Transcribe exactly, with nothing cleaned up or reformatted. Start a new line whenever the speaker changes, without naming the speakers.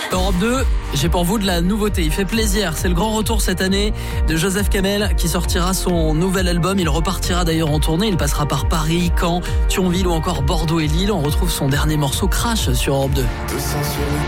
Europe deux, j'ai pour vous de la nouveauté, il fait plaisir. C'est le grand retour cette année de Joseph Kamel qui sortira son nouvel album. Il repartira d'ailleurs en tournée, il passera par Paris, Caen, Thionville ou encore Bordeaux et Lille. On retrouve son dernier morceau Crash sur Europe deux.
Le sang sur le